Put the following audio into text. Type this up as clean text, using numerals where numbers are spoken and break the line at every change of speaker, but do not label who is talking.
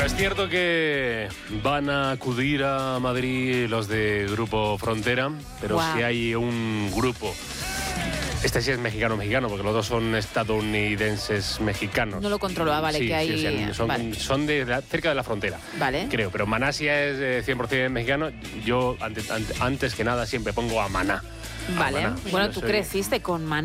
Bueno, es cierto que van a acudir a Madrid los de Grupo Frontera, pero
Guau.
si hay un grupo... Este sí es mexicano, porque los dos son estadounidenses mexicanos.
No lo controlo, vale,
Sí,
que hay...
sí, o sea,
vale.
son cerca de la frontera,
Vale.
creo. Pero Maná sí es 100% mexicano. Yo, antes que nada, siempre pongo a Maná.
Vale.
Maná.
Bueno,
Yo
tú
soy-
creciste con Maná.